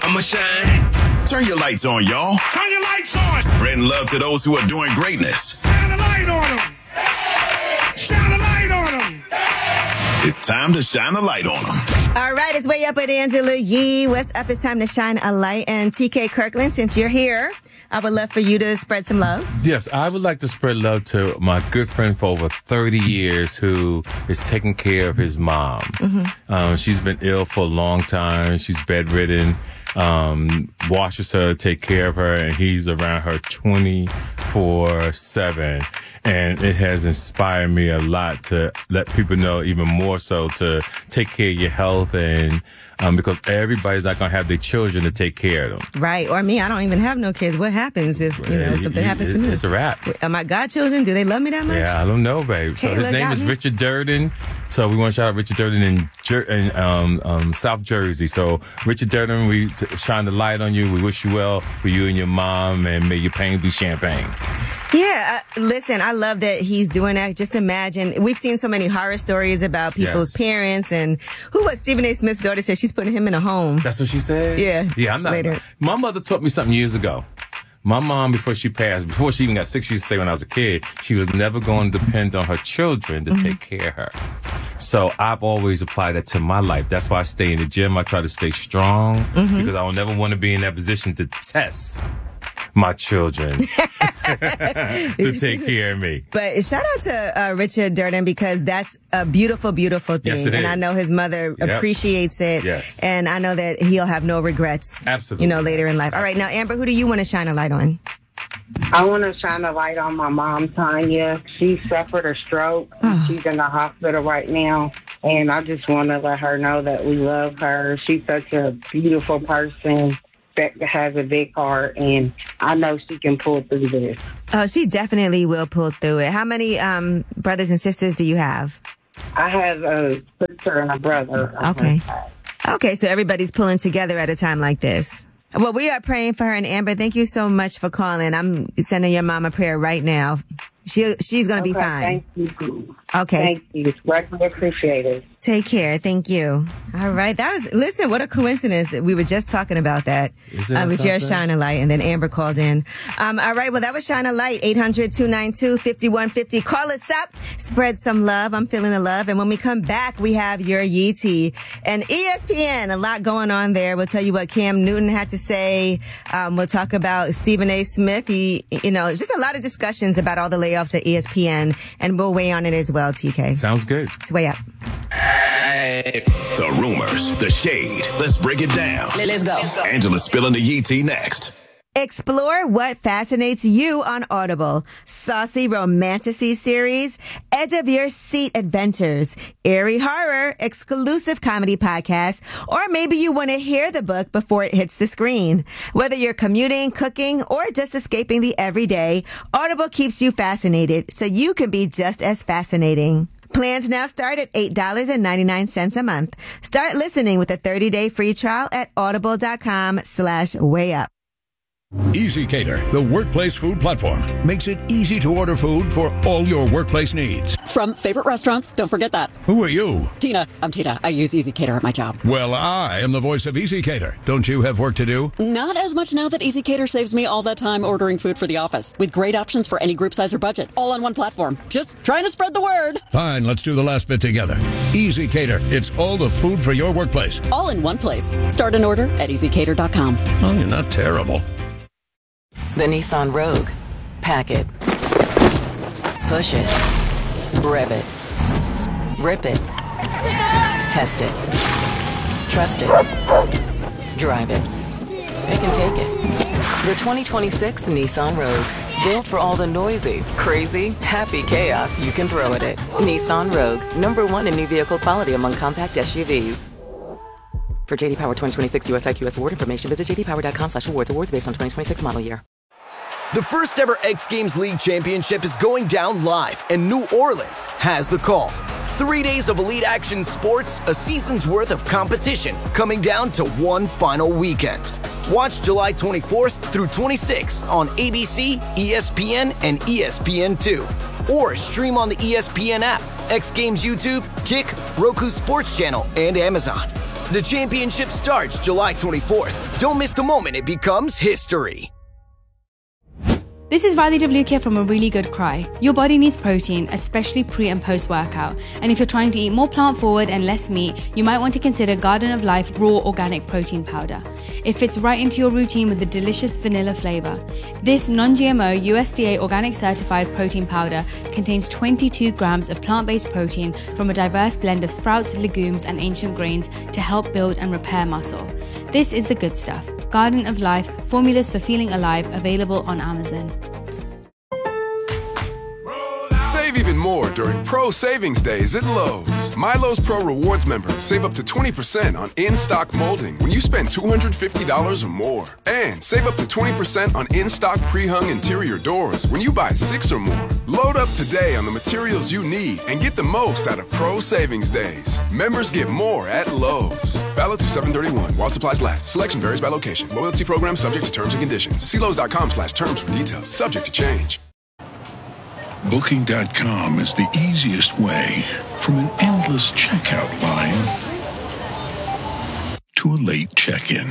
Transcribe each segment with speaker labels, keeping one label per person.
Speaker 1: I'ma shine.
Speaker 2: Turn your lights on, y'all.
Speaker 1: Turn your lights on.
Speaker 2: Spreading love to those who are doing greatness.
Speaker 1: Shine a light on them. Shine a light on them.
Speaker 2: It's time to shine a light on them.
Speaker 3: All right, it's Way Up with Angela Yee. What's up? It's time to shine a light. And TK Kirkland, since you're here, I would love for you to spread some love.
Speaker 4: Yes, I would like to spread love to my good friend for over 30 years who is taking care of his mom. Mm-hmm. She's been ill for a long time. She's bedridden. Washes her, take care of her, and he's around her 24/7. And it has inspired me a lot to let people know even more so to take care of your health and because everybody's not going to have their children to take care of them.
Speaker 3: Right. Or me, I don't even have no kids. What happens if, something happens to me?
Speaker 4: It's a wrap.
Speaker 3: Are my godchildren, do they love me that much?
Speaker 4: Yeah, I don't know, babe. So his name is Richard Durden. So we want to shout out Richard Durden in South Jersey. So Richard Durden, we shine the light on you. We wish you well for you and your mom, and may your pain be champagne.
Speaker 3: Yeah, listen, I love that he's doing that. Just imagine, we've seen so many horror stories about people's parents, and Stephen A. Smith's daughter said she's putting him in a home.
Speaker 4: That's what she said?
Speaker 3: Yeah.
Speaker 4: Yeah, I'm not.
Speaker 3: Later.
Speaker 4: My mother taught me something years ago. My mom, before she passed, before she even got sick, she used to say when I was a kid, she was never going to depend on her children to take care of her. So I've always applied that to my life. That's why I stay in the gym. I try to stay strong because I don't never want to be in that position to test my children to take care of me.
Speaker 3: But shout out to Richard Durden because that's a beautiful, beautiful thing.
Speaker 4: Yes, it is.
Speaker 3: I know his mother appreciates it.
Speaker 4: Yes.
Speaker 3: And I know that he'll have no regrets.
Speaker 4: Absolutely.
Speaker 3: Later in life. All right, now Amber, who do you want to shine a light on?
Speaker 5: I want to shine a light on my mom, Tanya. She suffered a stroke. She's in the hospital right now. And I just want to let her know that we love her. She's such a beautiful person that has a big heart, and I know she can pull through this.
Speaker 3: Oh, she definitely will pull through it. How many brothers and sisters do you have?
Speaker 5: I have a sister and a brother.
Speaker 3: Okay, so everybody's pulling together at a time like this. Well, we are praying for her, and Amber, thank you so much for calling. I'm sending your mom a prayer right now. She's going to be fine.
Speaker 5: Thank you.
Speaker 3: Okay.
Speaker 5: Thank you. Greatly appreciate it.
Speaker 3: Take care. Thank you. All right. Listen, what a coincidence that we were just talking about that. With your Shine a Light, and then Amber called in. All right. Well, that was Shine a Light, 800-292-5150. Call us up. Spread some love. I'm feeling the love. And when we come back, we have your Yee Tea and ESPN. A lot going on there. We'll tell you what Cam Newton had to say. We'll talk about Stephen A. Smith. Just a lot of discussions about all the layoffs at ESPN, and we'll weigh on it as well, TK.
Speaker 4: Sounds good.
Speaker 3: It's Way Up.
Speaker 2: The rumors, the shade. Let's break it down.
Speaker 6: Let's go.
Speaker 2: Angela's spilling the Yee Tea next.
Speaker 3: Explore what fascinates you on Audible. Saucy romantasy series, edge of your seat adventures, eerie horror, exclusive comedy podcasts, or maybe you want to hear the book before it hits the screen. Whether you're commuting, cooking, or just escaping the everyday, Audible keeps you fascinated so you can be just as fascinating. Plans now start at $8.99 a month. Start listening with a 30-day free trial at audible.com/wayup.
Speaker 7: Easy Cater, the workplace food platform, makes it easy to order food for all your workplace needs.
Speaker 8: From favorite restaurants, don't forget that.
Speaker 7: Who are you?
Speaker 8: Tina. I'm Tina. I use Easy Cater at my job.
Speaker 7: Well, I am the voice of Easy Cater. Don't you have work to do?
Speaker 8: Not as much now that Easy Cater saves me all that time ordering food for the office, with great options for any group size or budget, all on one platform. Just trying to spread the word.
Speaker 7: Fine, let's do the last bit together. Easy Cater, it's all the food for your workplace.
Speaker 8: All in one place. Start an order at easycater.com.
Speaker 7: Oh, you're not terrible.
Speaker 6: The Nissan Rogue. Pack it. Push it. Rev it. Rip it. Test it. Trust it. Drive it. It can take it. The 2026 Nissan Rogue. Built for all the noisy, crazy, happy chaos you can throw at it. Nissan Rogue. #1 in new vehicle quality among compact SUVs. For JD Power 2026 US IQS award information, visit jdpower.com/awards. Awards based on 2026 model year.
Speaker 9: The first ever X Games League Championship is going down live, and New Orleans has the call. 3 days of elite action sports, a season's worth of competition, coming down to one final weekend. Watch July 24th through 26th on ABC, ESPN, and ESPN2. Or stream on the ESPN app, X Games YouTube, Kick, Roku Sports Channel, and Amazon. The championship starts July 24th. Don't miss the moment it becomes history.
Speaker 10: This is Riley DeVluke from A Really Good Cry. Your body needs protein, especially pre and post workout. And if you're trying to eat more plant forward and less meat, you might want to consider Garden of Life Raw Organic Protein Powder. It fits right into your routine with a delicious vanilla flavor. This non-GMO USDA organic certified protein powder contains 22 grams of plant-based protein from a diverse blend of sprouts, legumes, and ancient grains to help build and repair muscle. This is the good stuff. Garden of Life, formulas for feeling alive, available on Amazon.
Speaker 11: Save even more during Pro Savings Days at Lowe's. My Lowe's Pro Rewards members save up to 20% on in-stock molding when you spend $250 or more. And save up to 20% on in-stock pre-hung interior doors when you buy 6 or more. Load up today on the materials you need and get the most out of Pro Savings Days. Members get more at Lowe's. Valid through 7/31 while supplies last. Selection varies by location. Loyalty program subject to terms and conditions. See Lowes.com/terms for details. Subject to change.
Speaker 7: Booking.com is the easiest way from an endless checkout line to a late check-in.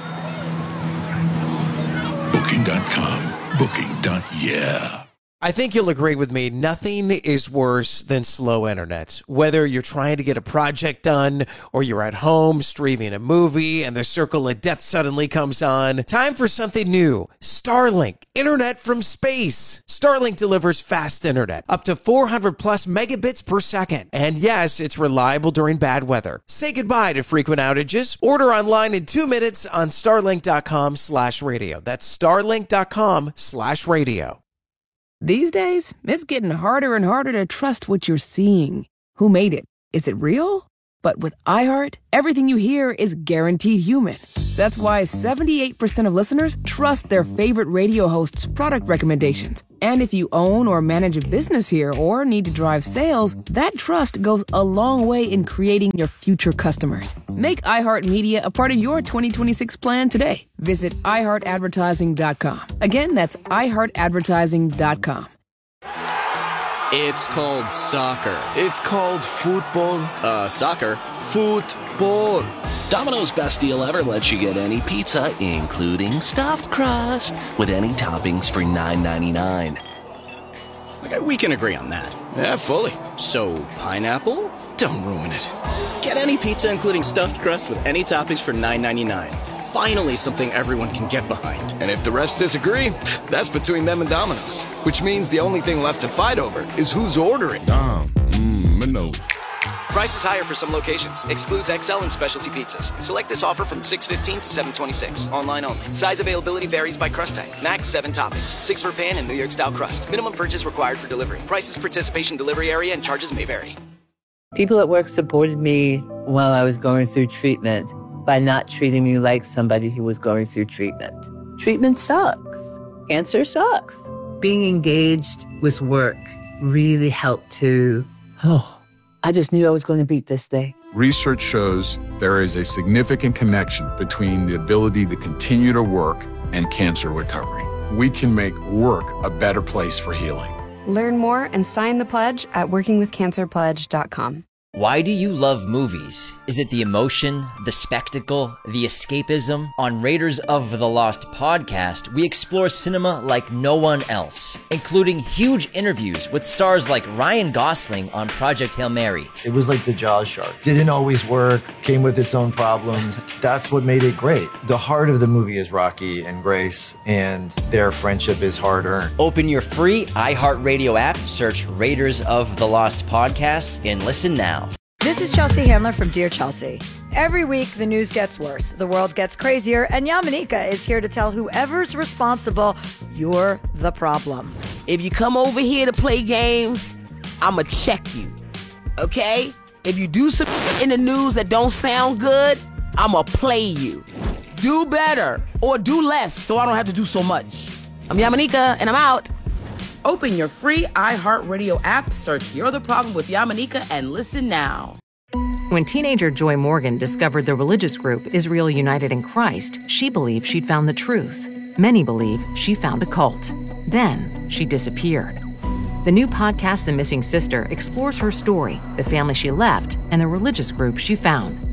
Speaker 7: Booking.com. Booking.yeah.
Speaker 12: I think you'll agree with me, nothing is worse than slow internet. Whether you're trying to get a project done or you're at home streaming a movie and the circle of death suddenly comes on, time for something new. Starlink, internet from space. Starlink delivers fast internet, up to 400 plus megabits per second. And yes, it's reliable during bad weather. Say goodbye to frequent outages. Order online in 2 minutes on starlink.com/radio. That's starlink.com/radio.
Speaker 13: These days, it's getting harder and harder to trust what you're seeing. Who made it? Is it real? But with iHeart, everything you hear is guaranteed human. That's why 78% of listeners trust their favorite radio host's product recommendations. And if you own or manage a business here or need to drive sales, that trust goes a long way in creating your future customers. Make iHeartMedia a part of your 2026 plan today. Visit iHeartAdvertising.com. Again, that's iHeartAdvertising.com.
Speaker 14: It's called soccer.
Speaker 9: It's called football.
Speaker 14: Soccer.
Speaker 9: Football.
Speaker 15: Domino's Best Deal Ever lets you get any pizza, including stuffed crust, with any toppings for $9.99.
Speaker 14: Okay, we can agree on that.
Speaker 9: Yeah, fully.
Speaker 14: So, pineapple?
Speaker 9: Don't ruin it.
Speaker 14: Get any pizza, including stuffed crust, with any toppings for $9.99. Finally, something everyone can get behind.
Speaker 9: And if the rest disagree, that's between them and Domino's. Which means the only thing left to fight over is who's ordering.
Speaker 14: Price is higher for some locations. Excludes XL and specialty pizzas. Select this offer from 6/15 to 7/26. Online only. Size availability varies by crust type. Max 7 toppings. 6 for pan and New York style crust. Minimum purchase required for delivery. Prices, participation, delivery area, and charges may vary.
Speaker 16: People at work supported me while I was going through treatment by not treating me like somebody who was going through treatment. Treatment sucks. Cancer sucks. Being engaged with work really helped to, I just knew I was going to beat this thing.
Speaker 17: Research shows there is a significant connection between the ability to continue to work and cancer recovery. We can make work a better place for healing.
Speaker 18: Learn more and sign the pledge at workingwithcancerpledge.com.
Speaker 19: Why do you love movies? Is it the emotion, the spectacle, the escapism? On Raiders of the Lost podcast, we explore cinema like no one else, including huge interviews with stars like Ryan Gosling on Project Hail Mary.
Speaker 20: It was like the Jaws shark. Didn't always work, came with its own problems. That's what made it great. The heart of the movie is Rocky and Grace, and their friendship is hard-earned.
Speaker 19: Open your free iHeartRadio app, search Raiders of the Lost podcast, and listen now.
Speaker 21: This is Chelsea Handler from Dear Chelsea. Every week, the news gets worse, the world gets crazier, and Yamanika is here to tell whoever's responsible, you're the problem.
Speaker 22: If you come over here to play games, I'ma check you, okay? If you do something in the news that don't sound good, I'ma play you. Do better, or do less, so I don't have to do so much. I'm Yamanika, and I'm out. Open your free iHeartRadio app, search You're the Problem with Yamanika, and listen now.
Speaker 23: When teenager Joy Morgan discovered the religious group Israel United in Christ, she believed she'd found the truth. Many believe she found a cult. Then she disappeared. The new podcast, The Missing Sister, explores her story, the family she left, and the religious group she found.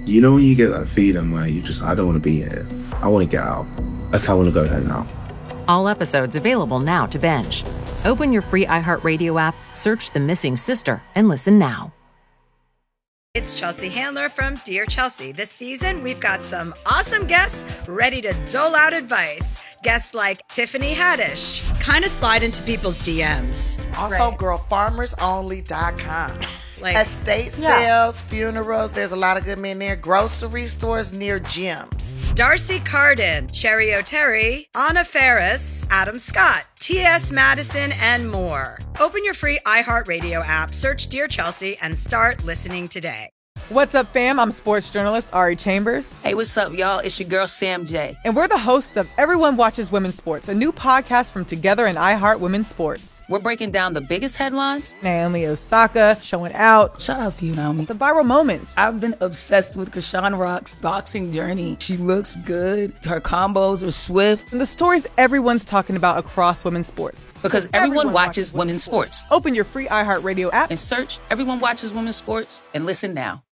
Speaker 1: You know when you get that feeling where I don't want to be here. I want to get out. Like, I want to go there now.
Speaker 23: All episodes available now to binge. Open your free iHeartRadio app, search The Missing Sister, and listen now.
Speaker 21: It's Chelsea Handler from Dear Chelsea. This season, we've got some awesome guests ready to dole out advice. Guests like Tiffany Haddish kind of slide into people's DMs.
Speaker 4: Also, girlfarmersonly.com.
Speaker 21: Like
Speaker 4: estate sales, funerals, there's a lot of good men there. Grocery stores near gyms.
Speaker 21: Darcy Carden, Cherry O'Terry, Anna Ferris, Adam Scott, T.S. Madison, and more. Open your free iHeartRadio app, search Dear Chelsea, and start listening today.
Speaker 5: What's up, fam? I'm sports journalist Ari Chambers.
Speaker 24: Hey, what's up, y'all? It's your girl, Sam J.
Speaker 5: And we're the hosts of Everyone Watches Women's Sports, a new podcast from Together and iHeart Women's Sports.
Speaker 24: We're breaking down the biggest headlines.
Speaker 5: Naomi Osaka showing out.
Speaker 24: Shout out to you, Naomi.
Speaker 5: The viral moments.
Speaker 24: I've been obsessed with Krishan Rock's boxing journey. She looks good. Her combos are swift.
Speaker 5: And the stories everyone's talking about across women's sports.
Speaker 24: Because everyone watches women's sports.
Speaker 5: Open your free iHeartRadio app
Speaker 24: and search Everyone Watches Women's Sports and listen now.